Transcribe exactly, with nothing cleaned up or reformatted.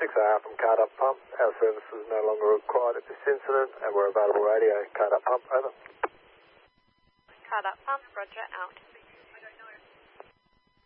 six A R from Card Up Pump. Our service is no longer required at this incident and we're available radio. Card Up Pump, over. Card Up Pump, roger, out.